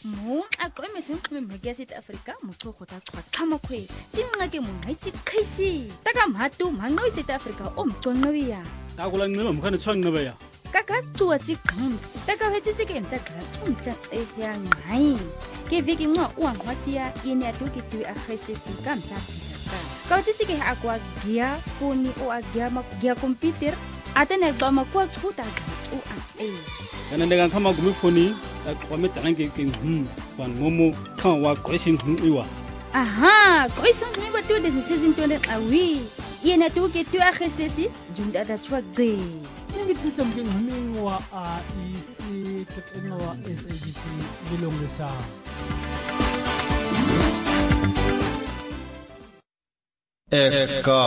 mo a qome sengwe mmeke South Africa motho go tla tlhama khwe tsinga ke monna itse khaisi taka mhatu mangno South Africa omconqebiya takula nqeba mkhane tshwanqebeya kaka tsuwa tsigqam taka hetsi ke mtsa gratsa eyangai ke viki nqa uanqwatia ine atokitu a khestesi ka mtsa bisaka ka utsi ke akwa gia phone o a gia computer atene qama kwa tsuta o atse kana ndeka khama gumi phone kwame tange ke ban momo khan wa question iwa aha question iwa tu de season 20 awi yena tu ke tu a khestesi junda da tswa gce ngititsa mking humingwa a isi tekenowa SABC bilongisa Exka